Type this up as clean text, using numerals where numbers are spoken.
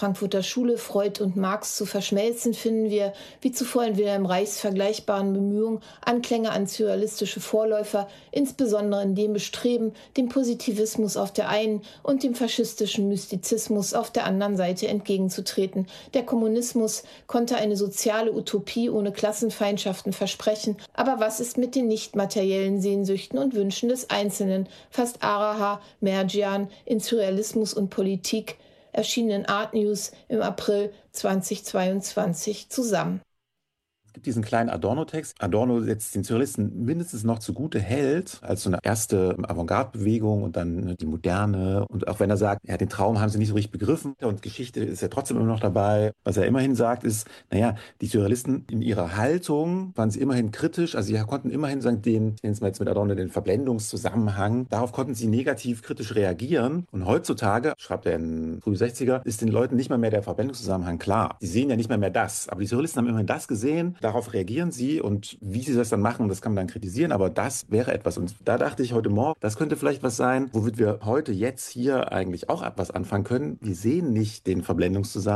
Frankfurter Schule Freud und Marx zu verschmelzen, finden wir, wie zuvor in Wilhelm Reichs vergleichbaren Bemühungen, Anklänge an surrealistische Vorläufer, insbesondere in dem Bestreben, dem Positivismus auf der einen und dem faschistischen Mystizismus auf der anderen Seite entgegenzutreten. Der Kommunismus konnte eine soziale Utopie ohne Klassenfeindschaften versprechen, aber was ist mit den nicht materiellen Sehnsüchten und Wünschen des Einzelnen, fasst Araha Mergian in Surrealismus und Politik, erschienen in Art News im April 2022 zusammen. Es gibt diesen kleinen Adorno-Text. Adorno setzt den Surrealisten mindestens noch zugute hält, als so eine erste Avantgarde-Bewegung und dann die Moderne. Und auch wenn er sagt, ja, den Traum haben sie nicht so richtig begriffen und Geschichte ist ja trotzdem immer noch dabei. Was er immerhin sagt, ist, naja, die Surrealisten in ihrer Haltung waren sie immerhin kritisch. Also sie konnten immerhin sagen, den, nennen wir jetzt mit Adorno den Verblendungszusammenhang, darauf konnten sie negativ kritisch reagieren. Und heutzutage, schreibt er in früh 60er, ist den Leuten nicht mehr der Verblendungszusammenhang klar. Sie sehen ja nicht mehr das. Aber die Surrealisten haben immerhin das gesehen. Darauf reagieren sie und wie sie das dann machen, das kann man dann kritisieren, aber das wäre etwas. Und da dachte ich heute Morgen, das könnte vielleicht was sein, womit wir heute jetzt hier eigentlich auch etwas anfangen können. Wir sehen nicht den Verblendungszusammenhang.